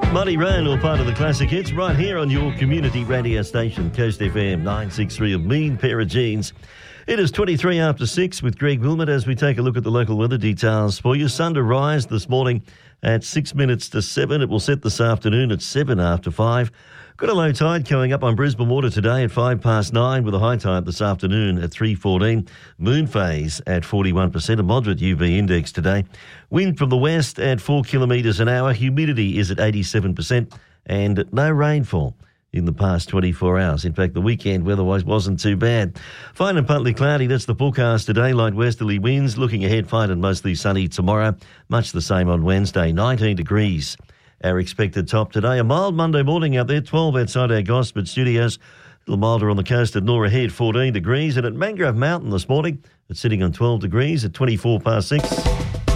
Muddy Rain, or part of the classic hits, right here on your community radio station, Coast FM 963, a mean pair of jeans. It is 23 after 6 with Greg Wilmot as we take a look at the local weather details for you. Sun to rise this morning at 6 minutes to 7. It will set this afternoon at 7 after 5. Got a low tide coming up on Brisbane Water today at 5 past 9 with a high tide this afternoon at 3:14. Moon phase at 41%, a moderate UV index today. Wind from the west at 4 kilometres an hour. Humidity is at 87% and no rainfall in the past 24 hours. In fact, the weekend weather-wise wasn't too bad. Fine and partly cloudy, that's the forecast today. Light westerly winds. Looking ahead, fine and mostly sunny tomorrow. Much the same on Wednesday, 19 degrees. Our expected top today. A mild Monday morning out there, 12 outside our Gosford studios. A little milder on the coast at Norah Head, 14 degrees. And at Mangrove Mountain this morning, it's sitting on 12 degrees at 24 past 6.